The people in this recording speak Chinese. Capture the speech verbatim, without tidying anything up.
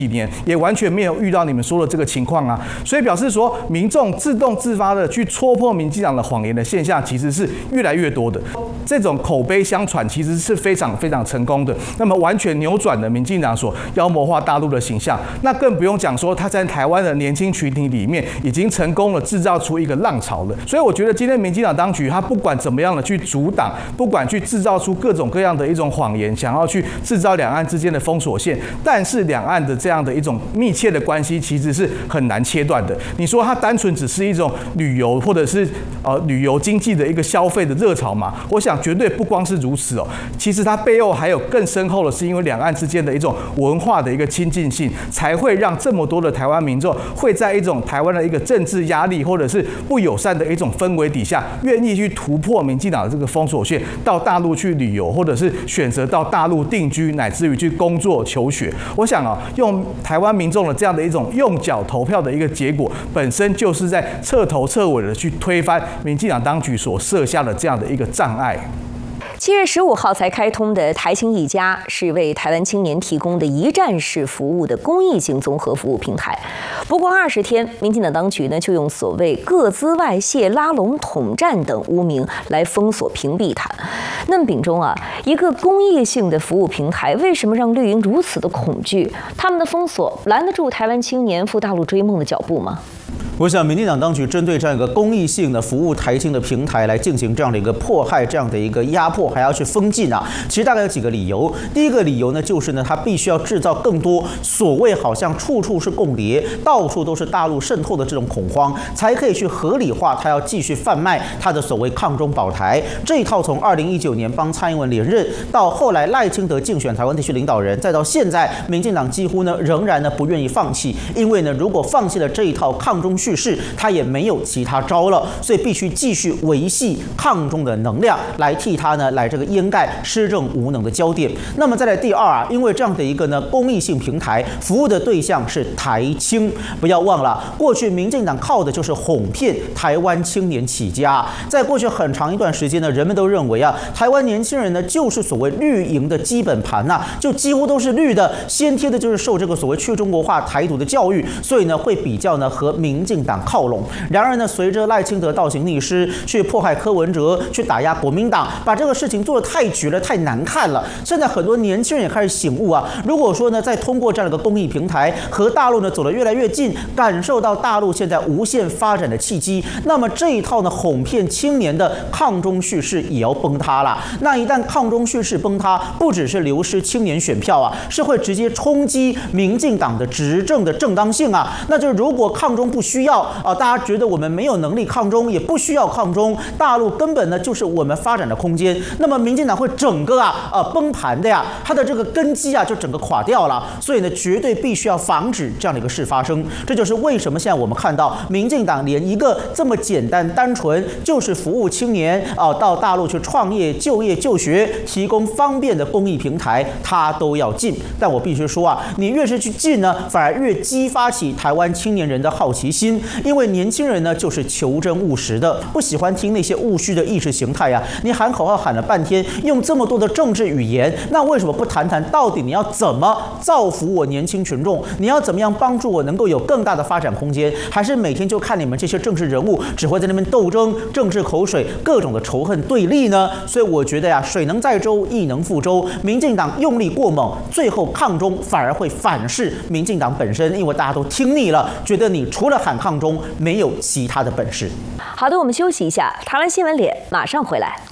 几年也完全没有遇到你们说的这个情况啊，所以表示说民众自动自发的去戳破民进党的谎言的现象，其实是越来越多的。这种口碑相传其实是非常非常成功的，那么完全扭转了民进党所妖魔化大陆的形象。那更不用讲说他在台湾的年轻群体里面已经成功了制造出一个浪潮了。所以我觉得今天民进党当局他不管怎么样的去阻挡，不管去制造出各种各样的一种谎言，想要去制造两岸之间的封锁线，但是两岸的这样的一种密切的关系其实是很难切断的。你说它单纯只是一种旅游或者是呃旅游经济的一个消费的热潮嘛？我想绝对不光是如此哦。其实它背后还有更深厚的，是因为两岸之间的一种文化的一个亲近性，才会让这么多的台湾民众会在一种台湾的一个政治压力或者是不友善的一种氛围底下，愿意去突破民进党的这个封锁线，到大陆去旅游，或者是选择到大陆定居，乃至于去工作求学。我想啊，用台湾民众的这样的一种用脚投票的一个结果，本身就是在彻头彻尾的去推翻民进党当局所设下的这样的一个障碍。 七月十五号才开通的台青一家是为台湾青年提供的一站式服务的公益性综合服务平台。不过二十天，民进党当局呢就用所谓个资外泄、拉拢统战等污名来封锁屏蔽它。那么秉忠啊，一个公益性的服务平台，为什么让绿营如此的恐惧？他们的封锁拦得住台湾青年赴大陆追梦的脚步吗？ 我想，民进党当局针对这样一个公益性的服务台青的平台来进行这样的一个迫害、这样的一个压迫，还要去封禁啊，其实大概有几个理由。第一个理由呢，就是呢，它必须要制造更多所谓好像处处是共谍、到处都是大陆渗透的这种恐慌，才可以去合理化它要继续贩卖它的所谓抗中保台这一套。从二零一九年帮蔡英文连任，到后来赖清德竞选台湾地区领导人，再到现在，民进党几乎呢仍然呢不愿意放弃，因为呢，如果放弃了这一套抗中叙事，他也没有其他招了，所以必须继续维系抗中的能量，来替他呢来这个掩盖施政无能的焦点。那么再来第二啊，因为这样的一个呢公益性平台服务的对象是台青，不要忘了，过去民进党靠的就是哄骗台湾青年起家。在过去很长一段时间呢，人们都认为啊，台湾年轻人呢就是所谓绿营的基本盘呐、啊，就几乎都是绿的，先天的就是受这个所谓去中国化、台独的教育，所以呢会比较呢和民进党靠拢。然而呢，随着赖清德倒行逆施，去迫害柯文哲，去打压国民党，把这个事情做得太绝了，太难看了。现在很多年轻人也开始醒悟啊，如果说呢，再通过这样的一个公益平台和大陆呢走得越来越近，感受到大陆现在无限发展的契机，那么这一套呢哄骗青年的抗中叙事也要崩塌了。那一旦抗中叙事崩塌，不只是流失青年选票啊，是会直接冲击民进党的执政的正当性啊。那就是如果抗中不需要啊，大家觉得我们没有能力抗中，也不需要抗中，大陆根本呢就是我们发展的空间，那么民进党会整个啊呃崩盘的呀，它的这个根基啊就整个垮掉了。所以呢，绝对必须要防止这样的一个事发生。这就是为什么现在我们看到民进党连一个这么简单单纯，就是服务青年啊到大陆去创业、就业、就学，提供方便的公益平台，它都要禁。但我必须说啊，你越是去禁呢，反而越激发起台湾青年人的好奇心，因为年轻人呢就是求真务实的，不喜欢听那些务虚的意识形态呀、啊。你喊口号喊了半天，用这么多的政治语言，那为什么不谈谈到底你要怎么造福我年轻群众？你要怎么样帮助我能够有更大的发展空间？还是每天就看你们这些政治人物只会在那边斗争、政治口水、各种的仇恨对立呢？所以我觉得呀，水能载舟，亦能覆舟。民进党用力过猛，最后抗中反而会反噬民进党本身，因为大家都听腻了，觉得你除了喊抗中，没有其他的本事。 好的，我们休息一下，台湾新闻脸马上回来。